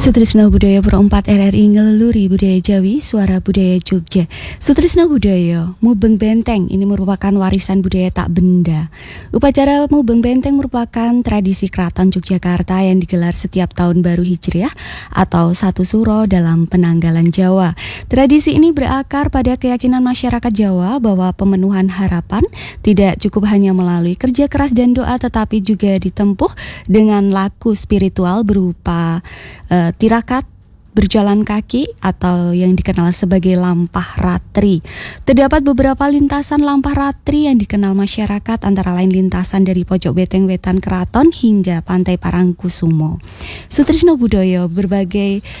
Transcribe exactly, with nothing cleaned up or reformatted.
Sutrisno Budaya Pro empat R R I ngeleluri budaya Jawi, suara budaya Jogja. Sutrisno Budaya, Mubeng Benteng ini merupakan warisan budaya tak benda. Upacara Mubeng Benteng merupakan tradisi keraton Yogyakarta yang digelar setiap tahun baru Hijriah atau satu Suro dalam penanggalan Jawa. Tradisi ini berakar pada keyakinan masyarakat Jawa bahwa pemenuhan harapan tidak cukup hanya melalui kerja keras dan doa, tetapi juga ditempuh dengan laku spiritual berupa uh, tirakat, berjalan kaki atau yang dikenal sebagai lampah ratri. Terdapat beberapa lintasan lampah ratri yang dikenal masyarakat, antara lain lintasan dari pojok Beteng Wetan Keraton hingga Pantai Parangkusumo. Sutrisno Budaya, berbagai